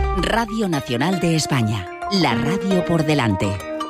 Radio Nacional de España, la radio por delante.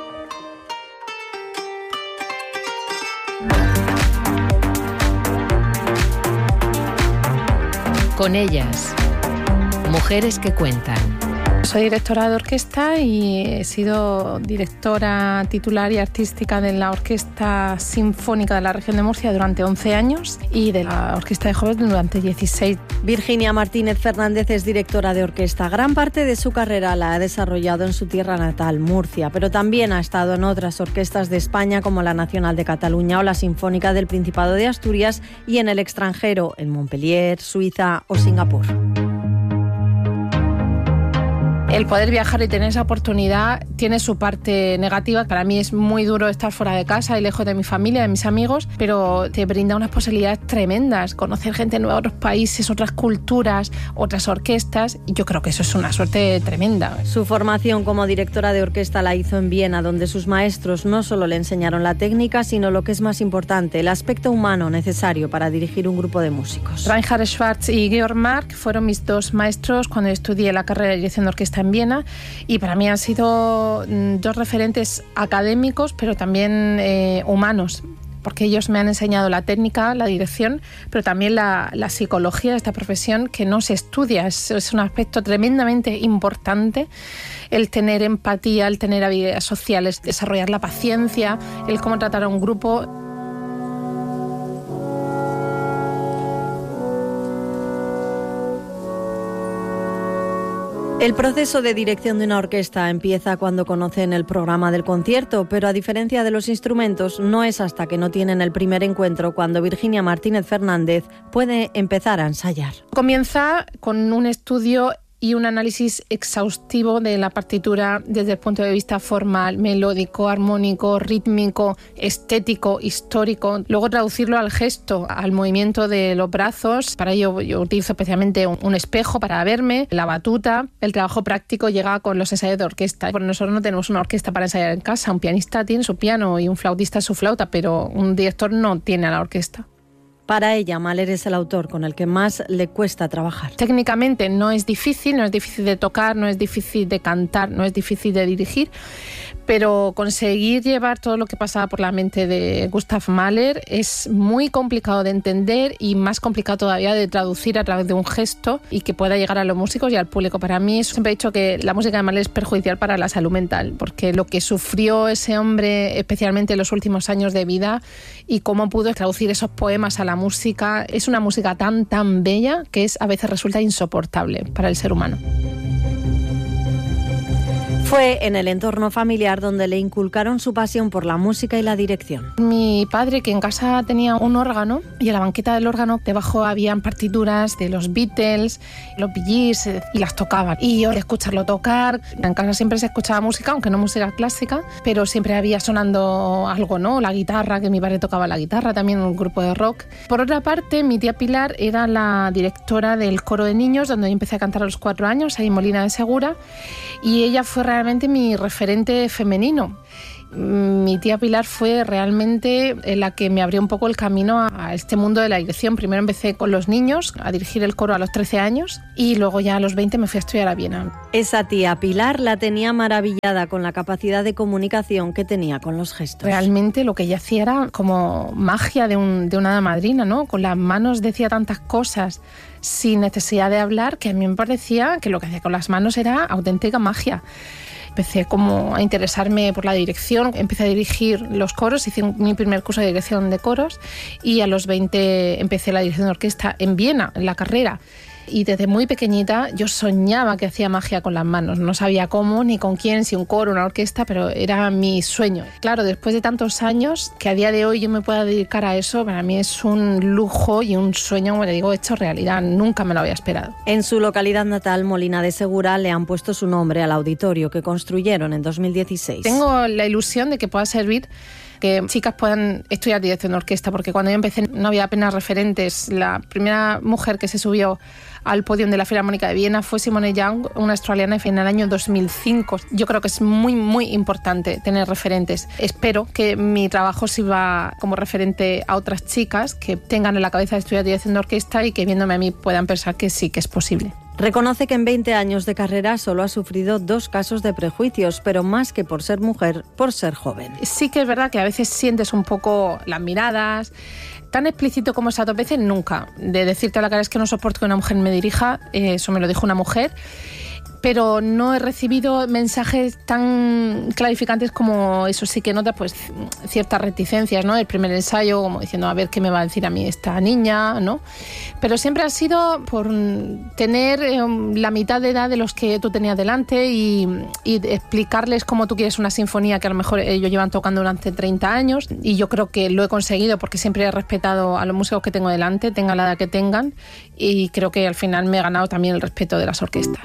Con ellas, mujeres que cuentan. Soy directora de orquesta y he sido directora titular y artística de la Orquesta Sinfónica de la Región de Murcia durante 11 años y de la Orquesta de Jóvenes durante 16. Virginia Martínez Fernández es directora de orquesta. Gran parte de su carrera la ha desarrollado en su tierra natal, Murcia, pero también ha estado en otras orquestas de España como la Nacional de Cataluña o la Sinfónica del Principado de Asturias y en el extranjero, en Montpellier, Suiza o Singapur. El poder viajar y tener esa oportunidad tiene su parte negativa. Para mí es muy duro estar fuera de casa y lejos de mi familia, de mis amigos, pero te brinda unas posibilidades tremendas. Conocer gente nueva, otros países, otras culturas, otras orquestas. Y yo creo que eso es una suerte tremenda. Su formación como directora de orquesta la hizo en Viena, donde sus maestros no solo le enseñaron la técnica, sino lo que es más importante, el aspecto humano necesario para dirigir un grupo de músicos. Reinhard Schwarz y Georg Mark fueron mis dos maestros cuando estudié la carrera de dirección de orquesta en Viena, y para mí han sido dos referentes académicos pero también humanos, porque ellos me han enseñado la técnica, la dirección, pero también la psicología de esta profesión, que no se estudia, es un aspecto tremendamente importante, el tener empatía, el tener habilidades sociales, desarrollar la paciencia, el cómo tratar a un grupo. El proceso de dirección de una orquesta empieza cuando conocen el programa del concierto, pero a diferencia de los instrumentos, no es hasta que no tienen el primer encuentro cuando Virginia Martínez Fernández puede empezar a ensayar. Comienza con un estudio y un análisis exhaustivo de la partitura desde el punto de vista formal, melódico, armónico, rítmico, estético, histórico. Luego traducirlo al gesto, al movimiento de los brazos. Para ello yo utilizo especialmente un espejo para verme, la batuta. El trabajo práctico llega con los ensayos de orquesta. Bueno, nosotros no tenemos una orquesta para ensayar en casa. Un pianista tiene su piano y un flautista su flauta, pero un director no tiene a la orquesta. Para ella, Mahler es el autor con el que más le cuesta trabajar. Técnicamente no es difícil de tocar, no es difícil de cantar, no es difícil de dirigir, pero conseguir llevar todo lo que pasaba por la mente de Gustav Mahler es muy complicado de entender y más complicado todavía de traducir a través de un gesto y que pueda llegar a los músicos y al público. Para mí siempre he dicho que la música de Mahler es perjudicial para la salud mental, porque lo que sufrió ese hombre, especialmente en los últimos años de vida, y cómo pudo traducir esos poemas a la música, es una música tan bella que a veces resulta insoportable para el ser humano. Fue en el entorno familiar donde le inculcaron su pasión por la música y la dirección. Mi padre, que en casa tenía un órgano, y en la banqueta del órgano debajo habían partituras de los Beatles, los Bee Gees, y las tocaba. Y yo, de escucharlo tocar, en casa siempre se escuchaba música, aunque no música clásica, pero siempre había sonando algo, ¿no? La guitarra, que mi padre tocaba la guitarra, también un grupo de rock. Por otra parte, mi tía Pilar era la directora del coro de niños, donde yo empecé a cantar a los 4 años, ahí en Molina de Segura, y ella fue realmente mi referente femenino. Mi tía Pilar fue realmente la que me abrió un poco el camino a este mundo de la dirección. Primero empecé con los niños, a dirigir el coro a los 13 años, y luego ya a los 20 me fui a estudiar a Viena. Esa tía Pilar la tenía maravillada con la capacidad de comunicación que tenía con los gestos. Realmente lo que ella hacía era como magia de una hada madrina, ¿no? Con las manos decía tantas cosas sin necesidad de hablar, que a mí me parecía que lo que hacía con las manos era auténtica magia. Empecé como a interesarme por la dirección, empecé a dirigir los coros, hice mi primer curso de dirección de coros y a los 20 empecé la dirección de orquesta en Viena, en la carrera. Y desde muy pequeñita yo soñaba que hacía magia con las manos. No sabía cómo, ni con quién, si un coro, una orquesta, pero era mi sueño. Claro, después de tantos años, que a día de hoy yo me pueda dedicar a eso, para mí es un lujo y un sueño, como le digo, hecho realidad. Nunca me lo había esperado. En su localidad natal, Molina de Segura, le han puesto su nombre al auditorio que construyeron en 2016. Tengo la ilusión de que pueda servir que chicas puedan estudiar dirección de orquesta, porque cuando yo empecé no había apenas referentes. La primera mujer que se subió al podio de la Filarmónica de Viena fue Simone Young, una australiana, en el año 2005. Yo creo que es muy importante tener referentes. Espero que mi trabajo sirva como referente a otras chicas que tengan en la cabeza de estudiar dirección de orquesta y que viéndome a mí puedan pensar que sí, que es posible. Reconoce que en 20 años de carrera solo ha sufrido 2 casos de prejuicios, pero más que por ser mujer, por ser joven. Sí que es verdad que a veces sientes un poco las miradas. Tan explícito como esas 2 veces, nunca. De decirte a la cara, es que no soporto que una mujer me dirija, eso me lo dijo una mujer. Pero no he recibido mensajes tan clarificantes como eso. Sí que notas pues ciertas reticencias, ¿no? El primer ensayo, como diciendo, a ver qué me va a decir a mí esta niña, ¿no? Pero siempre ha sido por tener la mitad de edad de los que tú tenías delante y explicarles cómo tú quieres una sinfonía que a lo mejor ellos llevan tocando durante 30 años. Y yo creo que lo he conseguido porque siempre he respetado a los músicos que tengo delante, tengan la edad que tengan. Y creo que al final me he ganado también el respeto de las orquestas.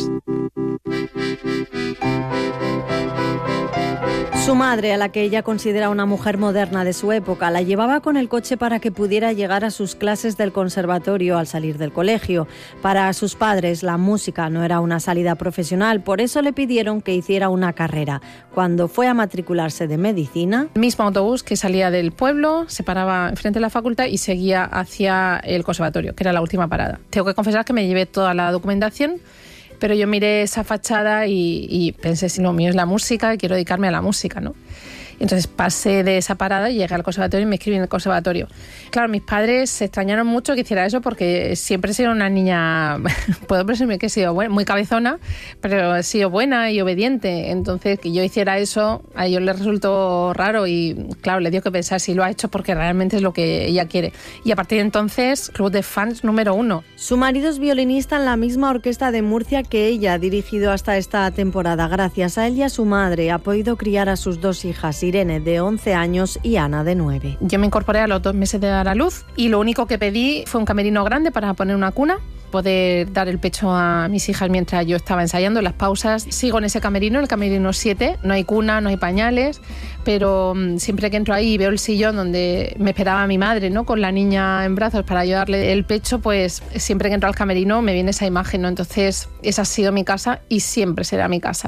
Su madre, a la que ella considera una mujer moderna de su época, la llevaba con el coche para que pudiera llegar a sus clases del conservatorio al salir del colegio. Para sus padres, la música no era una salida profesional, por eso le pidieron que hiciera una carrera. Cuando fue a matricularse de medicina... El mismo autobús que salía del pueblo, se paraba enfrente de la facultad y seguía hacia el conservatorio, que era la última parada. Tengo que confesar que me llevé toda la documentación, pero yo miré esa fachada y pensé, si lo mío es la música y quiero dedicarme a la música, ¿no? Entonces pasé de esa parada y llegué al conservatorio y me inscribí en el conservatorio. Claro, mis padres se extrañaron mucho que hiciera eso porque siempre he sido una niña, puedo presumir que he sido buena, muy cabezona, pero he sido buena y obediente. Entonces que yo hiciera eso a ellos les resultó raro y claro, les dio que pensar si lo ha hecho porque realmente es lo que ella quiere. Y a partir de entonces, club de fans número 1. Su marido es violinista en la misma orquesta de Murcia que ella ha dirigido hasta esta temporada. Gracias a él y a su madre ha podido criar a sus 2 hijas, Irene, de 11 años, y Ana, de 9. Yo me incorporé a los 2 meses de dar a luz y lo único que pedí fue un camerino grande para poner una cuna, poder dar el pecho a mis hijas mientras yo estaba ensayando. En las pausas sigo en ese camerino, el camerino 7, no hay cuna, no hay pañales, pero siempre que entro ahí y veo el sillón donde me esperaba mi madre, ¿no? Con la niña en brazos para yo darle el pecho, pues siempre que entro al camerino me viene esa imagen, ¿no? Entonces esa ha sido mi casa y siempre será mi casa.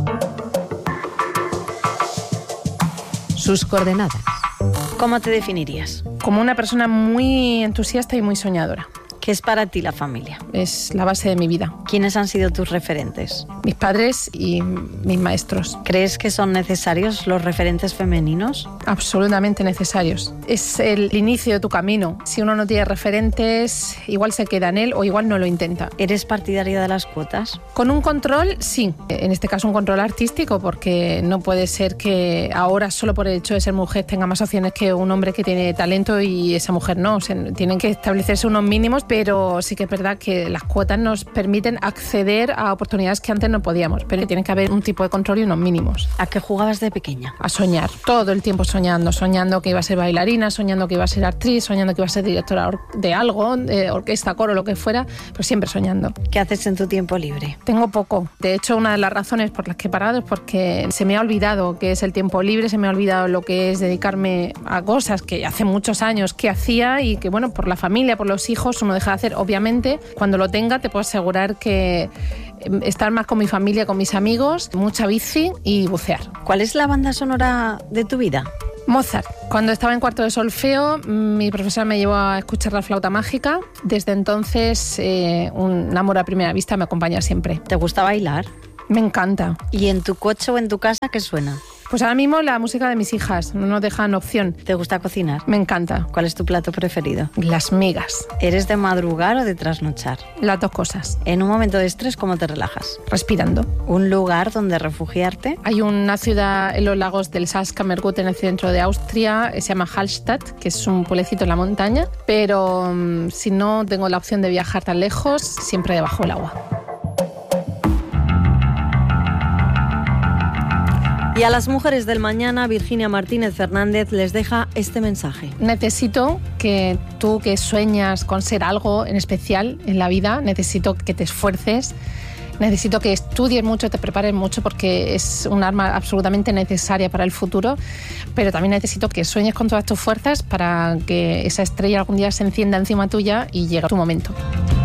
Sus coordenadas. ¿Cómo te definirías? Como una persona muy entusiasta y muy soñadora. ¿Qué es para ti la familia? Es la base de mi vida. ¿Quiénes han sido tus referentes? Mis padres y mis maestros. ¿Crees que son necesarios los referentes femeninos? Absolutamente necesarios. Es el inicio de tu camino. Si uno no tiene referentes, igual se queda en él o igual no lo intenta. ¿Eres partidaria de las cuotas? Con un control, sí. En este caso un control artístico, porque no puede ser que ahora solo por el hecho de ser mujer tenga más opciones que un hombre que tiene talento y esa mujer no. O sea, tienen que establecerse unos mínimos, pero sí que es verdad que las cuotas nos permiten acceder a oportunidades que antes no podíamos, pero tiene que haber un tipo de control y unos mínimos. ¿A qué jugabas de pequeña? A soñar, todo el tiempo soñando que iba a ser bailarina, soñando que iba a ser actriz, soñando que iba a ser directora de algo, de orquesta, coro, lo que fuera, pero siempre soñando. ¿Qué haces en tu tiempo libre? Tengo poco. De hecho, una de las razones por las que he parado es porque se me ha olvidado qué es el tiempo libre, se me ha olvidado lo que es dedicarme a cosas que hace muchos años que hacía y que, bueno, por la familia, por los hijos, uno deja de hacer. Obviamente, cuando lo tenga, te puedo asegurar que estar más con mi familia, con mis amigos, mucha bici y bucear. ¿Cuál es la banda sonora de tu vida? Mozart. Cuando estaba en cuarto de solfeo, mi profesora me llevó a escuchar la flauta mágica. Desde entonces, un amor a primera vista me acompaña siempre. ¿Te gusta bailar? Me encanta. ¿Y en tu coche o en tu casa qué suena? Pues ahora mismo la música de mis hijas, no nos dejan opción. ¿Te gusta cocinar? Me encanta. ¿Cuál es tu plato preferido? Las migas. ¿Eres de madrugar o de trasnochar? Las 2 cosas. En un momento de estrés, ¿cómo te relajas? Respirando. ¿Un lugar donde refugiarte? Hay una ciudad en los lagos del Salzkammergut, en el centro de Austria, se llama Hallstatt, que es un pueblecito en la montaña, pero si no tengo la opción de viajar tan lejos, siempre debajo del agua. Y a las mujeres del mañana, Virginia Martínez Fernández les deja este mensaje. Necesito que tú, que sueñas con ser algo en especial en la vida, necesito que te esfuerces, necesito que estudies mucho, te prepares mucho porque es un arma absolutamente necesaria para el futuro, pero también necesito que sueñes con todas tus fuerzas para que esa estrella algún día se encienda encima tuya y llegue tu momento.